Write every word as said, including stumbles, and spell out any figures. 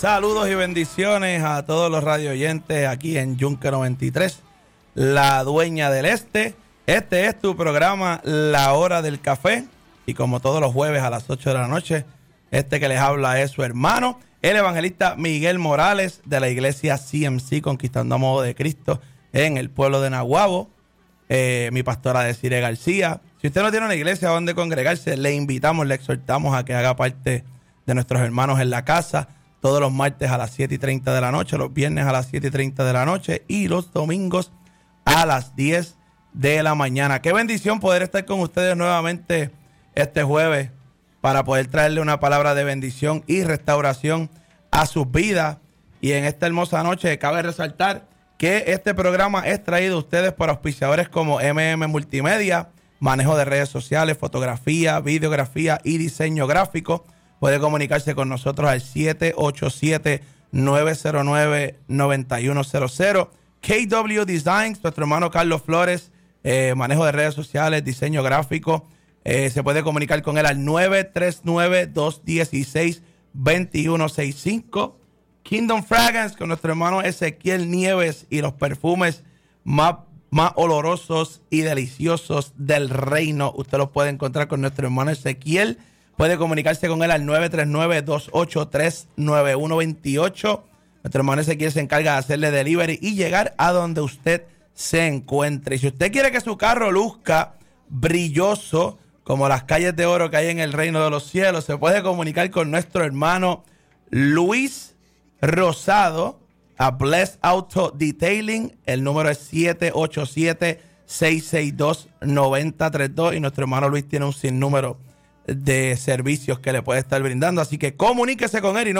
Saludos y bendiciones a todos los radio oyentes aquí en Yunque noventa y tres, la dueña del este. Este es tu programa La Hora del Café y como todos los jueves a las ocho de la noche, este que les habla es su hermano, el evangelista Miguel Morales de la iglesia C M C Conquistando a Modo de Cristo en el pueblo de Naguabo. Eh, mi pastora Desiree García. Si usted no tiene una iglesia donde congregarse, le invitamos, le exhortamos a que haga parte de nuestros hermanos en la casa todos los martes a las siete y treinta de la noche, los viernes a las siete y treinta de la noche y los domingos a las diez de la mañana. Qué bendición poder estar con ustedes nuevamente este jueves para poder traerle una palabra de bendición y restauración a sus vidas. Y en esta hermosa noche cabe resaltar que este programa es traído a ustedes por auspiciadores como M M Multimedia, manejo de redes sociales, fotografía, videografía y diseño gráfico. Puede comunicarse con nosotros al siete ocho siete, nueve cero nueve, nueve uno cero cero. K W Designs, nuestro hermano Carlos Flores, eh, manejo de redes sociales, diseño gráfico. Eh, se puede comunicar con él al nueve tres nueve, dos uno seis, dos uno seis cinco. Kingdom Fragrance con nuestro hermano Ezequiel Nieves y los perfumes más, más olorosos y deliciosos del reino. Usted los puede encontrar con nuestro hermano Ezequiel. Puede comunicarse con él al nueve tres nueve, dos ocho tres, nueve uno dos ocho. Nuestro hermano Ezequiel se encarga de hacerle delivery y llegar a donde usted se encuentre. Y si usted quiere que su carro luzca brilloso como las calles de oro que hay en el reino de los cielos, se puede comunicar con nuestro hermano Luis Rosado a Bless Auto Detailing. El número es siete ocho siete, seis seis dos, nueve cero tres dos y nuestro hermano Luis tiene un sinnúmero de servicios que le puede estar brindando, así que comuníquese con él y no